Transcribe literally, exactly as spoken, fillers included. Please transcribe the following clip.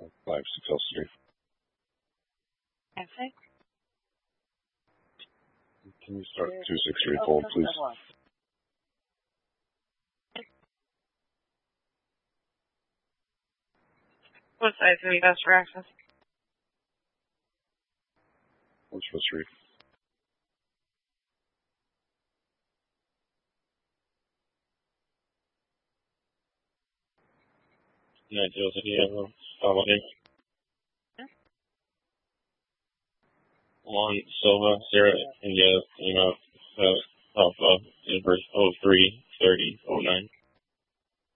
Five six custody. Five six. Can you start two six three hold, please? What size are you best for access? What's your street? Yeah, Joseph, yeah, follow in. One Silva, Sarah, India, you know, uh, Alpha, Inverse oh three thirty oh nine.